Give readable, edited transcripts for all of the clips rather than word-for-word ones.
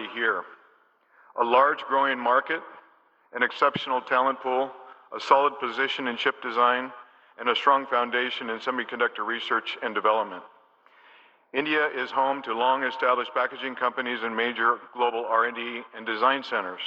here. A large growing market, an exceptional talent pool, a solid position in chip design, and a strong foundation in semiconductor research and development. India is home to long-established packaging companies and major global R&D and design centers.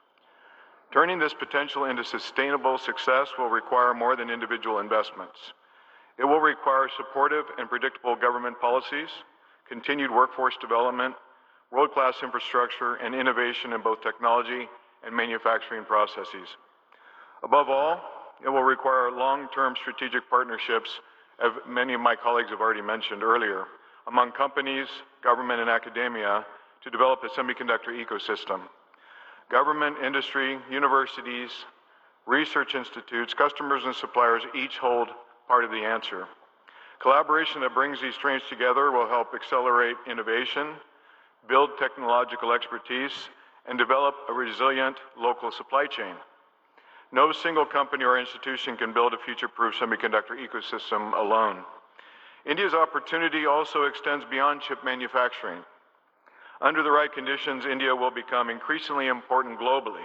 Turning this potential into sustainable success will require more than individual investments. It will require supportive and predictable government policies, continued workforce development, world-class infrastructure, and innovation in both technology and manufacturing processes. Above all, it will require long-term strategic partnerships, as many of my colleagues have already mentioned earlier, among companies, government, and academia to develop a semiconductor ecosystem. Government, industry, universities, research institutes, customers, and suppliers each hold part of the answer. Collaboration that brings these strengths together will help accelerate innovation, build technological expertise, and develop a resilient local supply chain. No single company or institution can build a future-proof semiconductor ecosystem alone. India's opportunity also extends beyond chip manufacturing. Under the right conditions, India will become increasingly important globally.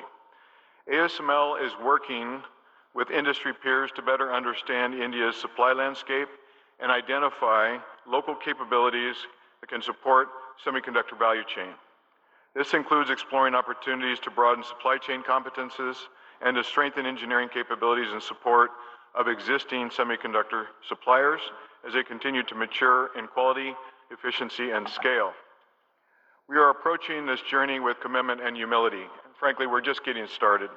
ASML is working with industry peers to better understand India's supply landscape and identify local capabilities that can support semiconductor value chain. This includes exploring opportunities to broaden supply chain competences and to strengthen engineering capabilities in support of existing semiconductor suppliers as they continue to mature in quality, efficiency, and scale. We are approaching this journey with commitment and humility. Frankly, we're just getting started.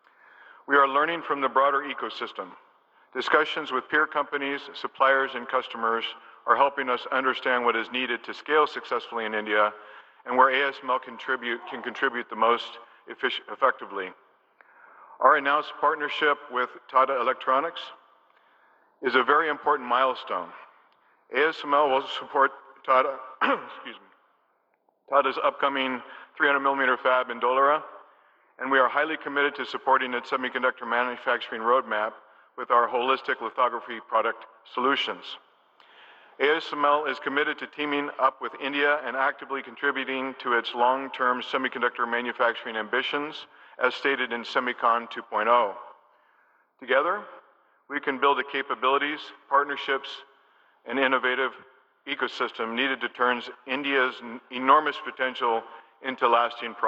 We are learning from the broader ecosystem. Discussions with peer companies, suppliers, and customers are helping us understand what is needed to scale successfully in India and where ASML can contribute the most effectively. Our announced partnership with Tata Electronics is a very important milestone. ASML will support Tata, Tata's upcoming 300mm fab in Dholera, and we are highly committed to supporting its semiconductor manufacturing roadmap with our holistic lithography product solutions. ASML is committed to teaming up with India and actively contributing to its long-term semiconductor manufacturing ambitions, as stated in Semicon 2.0. Together, we can build the capabilities, partnerships, and innovative ecosystem needed to turn India's enormous potential into lasting progress.